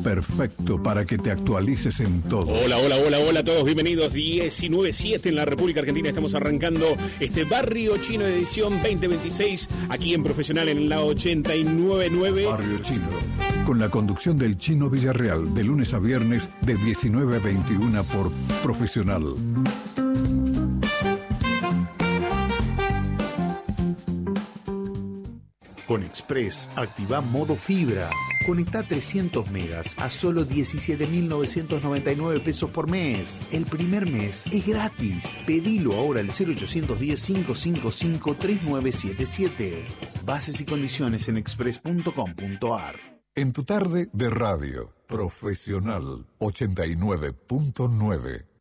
perfecto para que te actualices en todo. Hola a todos, bienvenidos. 19:07 en la República Argentina. Estamos arrancando este Barrio Chino de edición 2026 aquí en Profesional en la 89.9. Barrio Chino, con la conducción del Chino Villarreal, de lunes a viernes de 19 a 21 por Profesional. Con Express, activa modo fibra. Conecta 300 megas a solo 17.999 pesos por mes. El primer mes es gratis. Pedilo ahora al 0810-555-3977. Bases y condiciones en express.com.ar. En tu tarde de radio, Profesional 89.9.